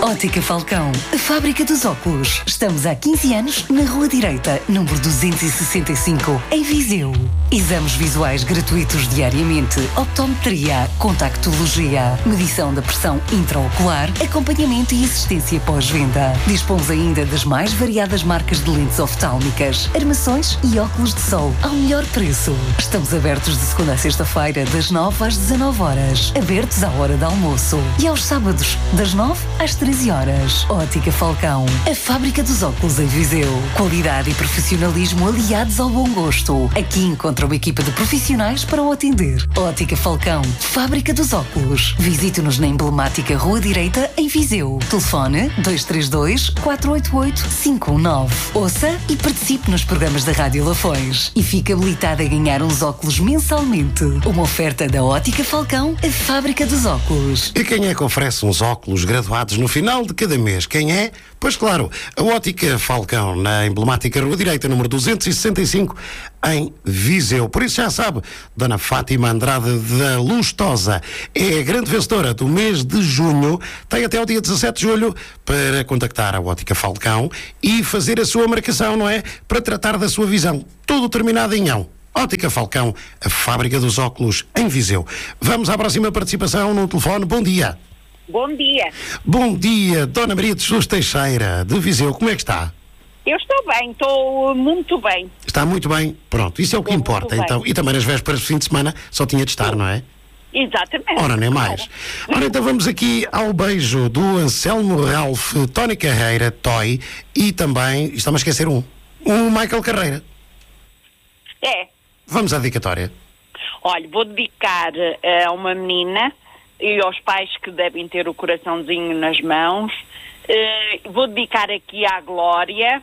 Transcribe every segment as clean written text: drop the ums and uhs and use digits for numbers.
Ótica Falcão, a fábrica dos óculos. Estamos há 15 anos na Rua Direita, número 265, em Viseu. Exames visuais gratuitos diariamente, optometria, contactologia, medição da pressão intraocular, acompanhamento e assistência pós-venda. Dispomos ainda das mais variadas marcas de lentes oftálmicas, armações e óculos de sol ao melhor preço. Estamos abertos de segunda a sexta-feira, das 9 às 19 horas. Abertos à hora de almoço. E aos sábados, das 9 às 13 horas. Ótica Falcão, a fábrica dos óculos em Viseu. Qualidade e profissionalismo aliados ao bom gosto. Aqui encontra uma equipa de profissionais para o atender. Ótica Falcão, fábrica dos óculos. Visite-nos na emblemática Rua Direita, em Viseu. Telefone 232-488-519. Ouça e participe nos programas da Rádio Lafões. E fique habilitado a ganhar uns óculos mensalmente. Uma oferta da Ótica Falcão, a fábrica dos óculos. E quem é que oferece uns óculos graduados no final de cada mês? Quem é? Pois claro, a Ótica Falcão, na emblemática Rua Direita, número 265, em Viseu. Por isso já sabe, Dona Fátima Andrade da Lustosa é a grande vencedora do mês de junho. Tem até o dia 17 de julho para contactar a Ótica Falcão e fazer a sua marcação, não é? Para tratar da sua visão. Tudo terminado em ão. Ótica Falcão, a fábrica dos óculos em Viseu. Vamos à próxima participação no telefone. Bom dia. Bom dia. Bom dia, Dona Maria de Jesus Teixeira, de Viseu. Como é que está? Eu estou bem, estou muito bem. Está muito bem. Pronto, isso é o que Estou importa. muito Então, bem. e também nas vésperas de fim de semana só tinha de estar, não é? Exatamente. Ora, nem mais. Ora, então vamos aqui ao beijo do Anselmo Ralph, Tony Carreira, Toy, e também, está-me a esquecer o Michael Carreira. É. Vamos à dedicatória. Olha, vou dedicar a uma menina e aos pais que devem ter o coraçãozinho nas mãos. Vou dedicar aqui à Glória,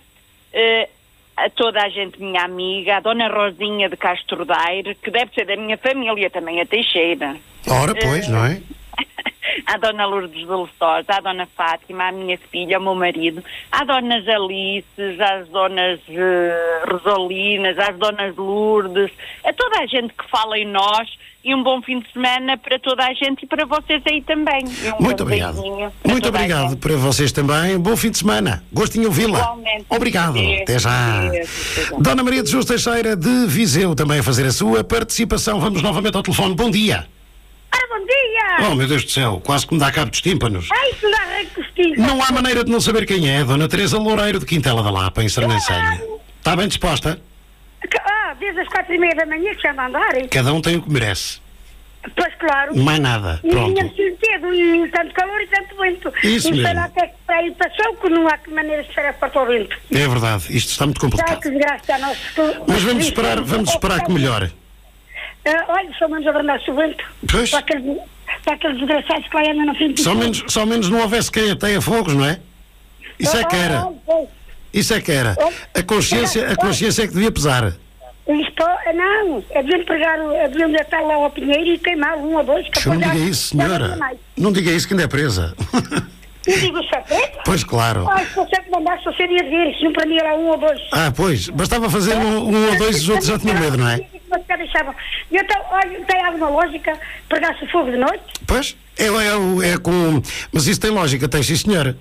a toda a gente, minha amiga, a Dona Rosinha de Castro Daire, que deve ser da minha família também, a Teixeira. Ora, pois, não é? À Dona Lourdes de Lustosa, à Dona Fátima, à minha filha, ao meu marido, à Donas Alices, às Donas Rosalinas, às Donas Lourdes, a toda a gente que fala em nós, e um bom fim de semana para toda a gente e para vocês aí também. Muito obrigado. Muito obrigado para vocês também. Bom fim de semana. Gostinho de ouvi-la. Igualmente. Obrigado. Adeus. Até já. Adeus. Dona Maria de Jesus Teixeira, de Viseu, também a fazer a sua participação. Vamos novamente ao telefone. Bom dia. Bom dia! Oh, meu Deus do céu, quase que me dá cabo dos tímpanos. Ai, que dá recostinho! Não há maneira de não saber quem é. Dona Teresa Loureiro, de Quintela da Lapa, em Sernancelha. Está bem disposta? Desde as 4h30 da manhã que já anda a andar, hein? Cada um tem o que merece. Pois claro. Mais nada. E Pronto. vinha cedo, e tanto calor e tanto vento. Isso e mesmo. sei lá até que para aí passou, que não há que maneira de esperar para o vento. É verdade, isto está muito Sabe complicado. que desgraça a nosso... Mas vamos esperar que melhore. Olha, só menos abraço o vento. Pois. Para aqueles desgraçados que lá andam no fim de Só menos não houvesse quem ateia fogos, não é? Isso é que era. Isso é que era. A consciência é que devia pesar. Isto, não, deviam deviam estar lá ao pinheiro e queimar um ou dois. Não diga isso, senhora. Não diga isso que ainda é presa. Não digo isso é preto? Pois claro. Se você que mandasse, você ia ver, se não para mim era um ou dois. Ah, pois, bastava fazer um ou dois e os outros já tinham medo, não é? E então, olha, tem alguma lógica pegar-se fogo de noite? Pois, é com... Mas isso tem lógica, tem sim, senhora.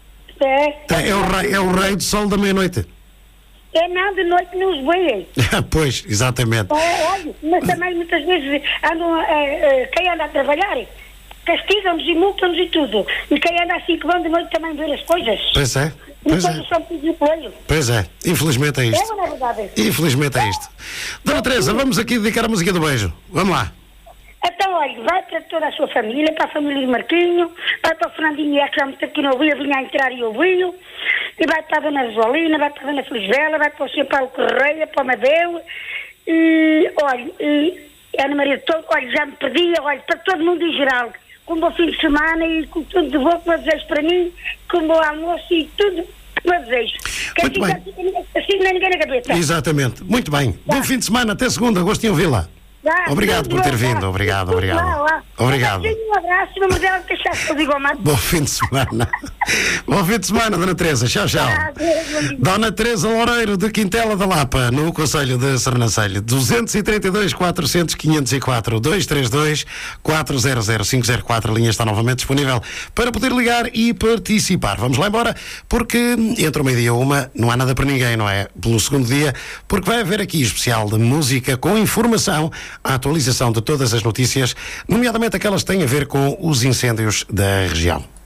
É o rei do sol da meia-noite. É não, de noite não os veem. Pois, exatamente. Olha, mas também muitas vezes andam, quem anda a trabalhar, castigam-nos e multam-nos e tudo. E quem anda assim que vão de noite também ver as coisas. Pois é. Pois é. São pedido coelho. Pois é, infelizmente é isto. É ou não é verdade? Infelizmente é isto. Dona Teresa, vamos aqui dedicar a música do beijo. Vamos lá. Então, olha, vai para toda a sua família, para a família de Marquinho, vai para o Fernandinho, que já muito aqui não ouviu, vinha a entrar e ouviu, e vai para a Dona Rosalina, vai para a Dona Felizbela, vai para o Sr. Paulo Correia, para o Amadeu, e, olha, e a Ana Maria, olha, já me perdi, olha, para todo mundo em geral, com um bom fim de semana e com tudo de bom que me desejo para mim, com um bom almoço e tudo que me desejo. Que Muito bem. Assim não é ninguém na cabeça. Exatamente. Muito bem. Bom fim de semana. Até segunda. Gostinho de ouvi-la. Obrigado por ter vindo. Obrigado. Obrigado. Obrigado. Um abraço, uma modelo de cachaça, digo ao mato. Bom fim de semana. Bom fim de semana, Dona Teresa. Tchau, tchau. Dona Teresa Loureiro, de Quintela da Lapa, no Concelho de Sernancelho. 232 400 504 232 400 504. A linha está novamente disponível para poder ligar e participar. Vamos lá embora, porque entre o meio-dia e uma não há nada para ninguém, não é? Pelo segundo dia, porque vai haver aqui especial de música com informação, a atualização de todas as notícias, nomeadamente aquelas que têm a ver com os incêndios da região.